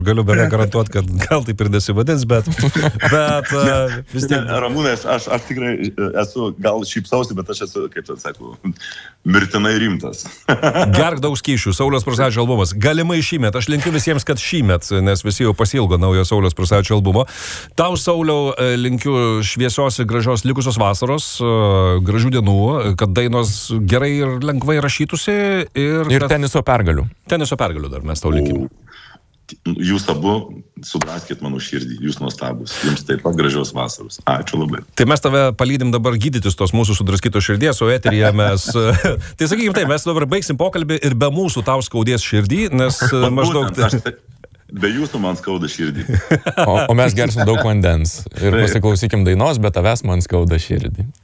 Galiu beveik garantuoti, kad gal taip ir nesivadins, bet vis tiek... Ramūnai, aš tikrai esu, gal šypsausi, bet aš esu, kaip tas sako, mirtinai rimtas. Gerk daug skyšių, Sauliaus Prūsaičio albumas. Galimai šįmet. Aš linkiu visiems, kad šįmet, nes visi jau pasilgo naujo Sauliaus Prūsaičio albumo. Tau, Sauliau, linkiu šviesios ir gražios likusios vasaros, gražių dienų, kad dainos gerai ir lengvai rašytųsi. Ir teniso pergalių. Teniso pergalių dar mes tau linkim. Jūs abu supraskit mano širdį, jūs nuostabus. Jums taip pat gražios vasaros. Ačiū labai. Tai mes tave palydim dabar gydytis tos mūsų sudraskytos širdies, o eteryje mes... Tai sakykim taip, mes dabar baigsim pokalbį ir be mūsų tau skaudės širdį, nes maždaug... Be jūsų man skauda širdį. O mes gersim daug vandens ir pasiklausykim dainos, bet tavęs man skauda širdį.